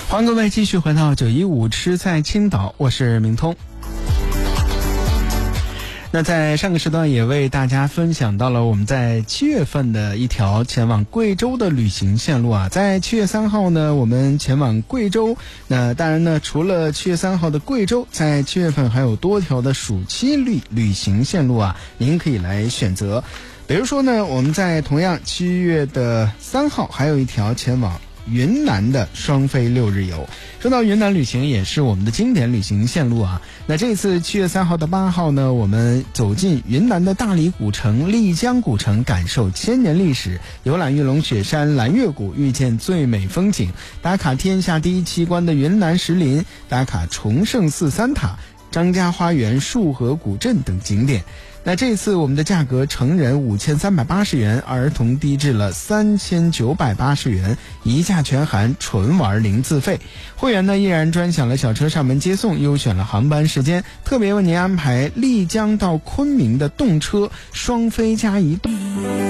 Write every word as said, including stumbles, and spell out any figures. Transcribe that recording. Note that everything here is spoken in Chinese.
欢迎各位继续回到九一五吃在青岛，我是明通。那在上个时段也为大家分享到了我们在七月份的一条前往贵州的旅行线路啊，在七月三号呢，我们前往贵州。那当然呢，除了七月三号的贵州，在七月份还有多条的暑期旅旅行线路啊，您可以来选择。比如说呢，我们在同样七月的三号还有一条前往云南的双飞六日游。说到云南旅行，也是我们的经典旅行线路啊。那这次七月三号到八号呢，我们走进云南的大理古城、丽江古城，感受千年历史，游览玉龙雪山、蓝月谷，遇见最美风景，打卡天下第一奇观的云南石林，打卡崇圣寺三塔、张家花园、束河古镇等景点。那这次我们的价格，成人五千三百八十元，儿童低至了三千九百八十元，一价全含，纯玩零自费。会员呢依然专享了小车上门接送，优选了航班时间，特别为您安排丽江到昆明的动车双飞加移动。